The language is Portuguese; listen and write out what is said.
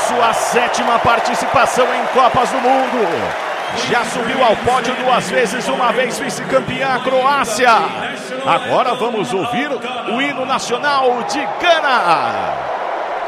sua 7ª participação em Copas do Mundo. Já subiu ao pódio 2 vezes, uma vez vice-campeã a Croácia. Agora vamos ouvir o hino nacional de Gana.